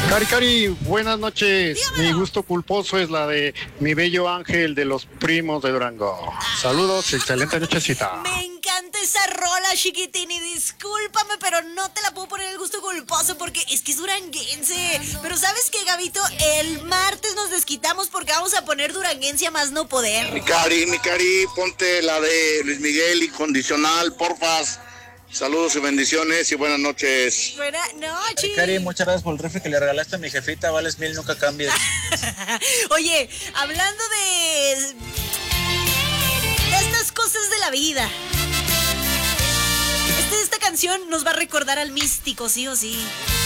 Cari, Cari, buenas noches. Dígamelo. Mi gusto culposo es la de Mi Bello Ángel de los Primos de Durango. Saludos, excelente nochecita. Me encanta esa rola, chiquitín, y discúlpame, pero no te la puedo poner el gusto culposo porque es que es duranguense. Pero ¿sabes qué, Gabito? El martes nos desquitamos porque vamos a poner duranguense a más no poder. Mi Cari, ponte la de Luis Miguel, Incondicional, porfas. Saludos y bendiciones y buenas noches. Buenas noches. Cari, muchas gracias por el refri que le regalaste a mi jefita. Vales 1000, nunca cambies. Oye, hablando de estas cosas de la vida. Esta canción nos va a recordar al místico, sí o sí.